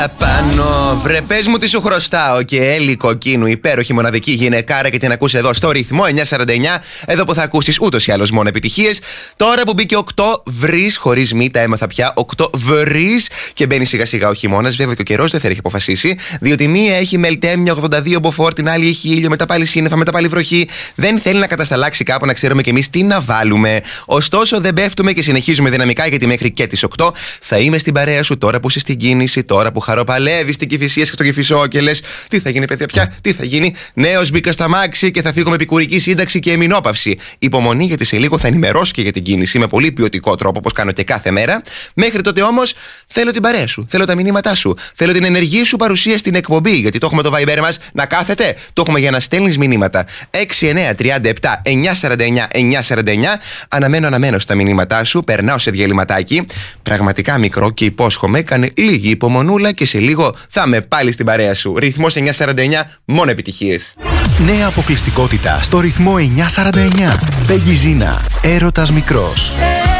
Απάνω, βρε πες μου τι σου χρωστάω. Και Έλλη Κοκκίνου, υπέροχη μοναδική γυναικάρα, και την ακούς εδώ στο ρυθμό 949. Εδώ που θα ακούσεις ούτως ή άλλως μόνο επιτυχίες. Τώρα που μπήκε 8 βρεις, χωρίς μη, τα έμαθα πια. 8 βρεις και μπαίνει σιγά σιγά ο χειμώνας. Βέβαια και ο καιρός δεν θα έχει αποφασίσει. Διότι μία έχει μελτέμια 82 μποφόρ, την άλλη έχει ήλιο, μετά πάλι σύννεφα, μετά πάλι βροχή. Δεν θέλει να κατασταλάξει κάπου να ξέρουμε κι εμείς τι να βάλουμε. Ωστόσο δεν πέφτουμε και συνεχίζουμε δυναμικά, γιατί μέχρι και τις 8 θα είμαι στην παρέα σου τώρα που είσαι στην κίνηση, τώρα που χαροπαλεύεις στην Κηφισίας και στο Κηφισό και λες τι θα γίνει, παιδιά, πια, τι θα γίνει. Νέος μπήκα στα μάξι και θα φύγω με επικουρική σύνταξη και εμεινόπαυση. Υπομονή, γιατί σε λίγο θα ενημερώσω και για την κίνηση με πολύ ποιοτικό τρόπο, όπως κάνω και κάθε μέρα. Μέχρι τότε όμως θέλω την παρέα σου, θέλω τα μηνύματά σου, θέλω την ενεργή σου παρουσία στην εκπομπή, γιατί το έχουμε το Viber μας να κάθεται. Το έχουμε για να στέλνεις μηνύματα. 6937 949 949. Αναμένω στα μηνύματά σου, περνάω σε διαλυματάκι. Πραγματικά μικρό και υπόσχομαι, κάνε λίγη υπομονούλα και σε λίγο θα είμαι πάλι στην παρέα σου. Ρυθμός 949, μόνο επιτυχίες. Νέα αποκλειστικότητα στο ρυθμό 949. Πέγγι Ζίνα, έρωτας μικρός.